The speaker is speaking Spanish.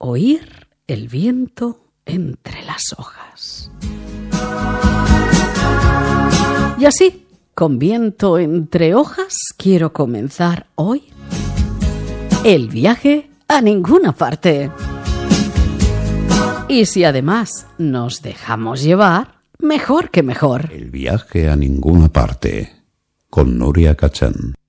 oír el viento entre las hojas. Y así, con viento entre hojas, quiero comenzar hoy el viaje a ninguna parte. Y si además nos dejamos llevar, mejor que mejor. El viaje a ninguna parte, con Núria Cachán.